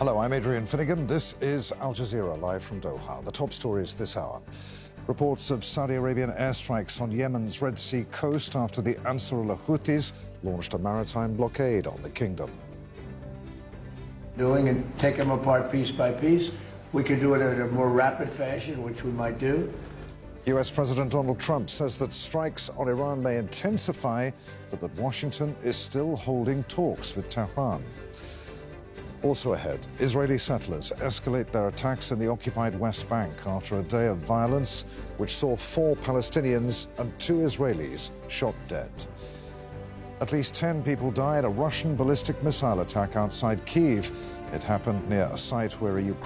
Hello, I'm Adrian Finnegan. This is Al Jazeera live from Doha. The top stories this hour. Reports of Saudi Arabian airstrikes on Yemen's Red Sea coast after the Ansarullah Houthis launched a maritime blockade on the kingdom. Doing and take them apart piece by piece. We could do it in a more rapid fashion, which we might do. US President Donald Trump says that strikes on Iran may intensify, but that Washington is still holding talks with Tehran. Also ahead, Israeli settlers escalate their attacks in the occupied West Bank after a day of violence which saw 4 Palestinians and 2 Israelis shot dead. At least 10 people died in a Russian ballistic missile attack outside Kyiv. It happened near a site where a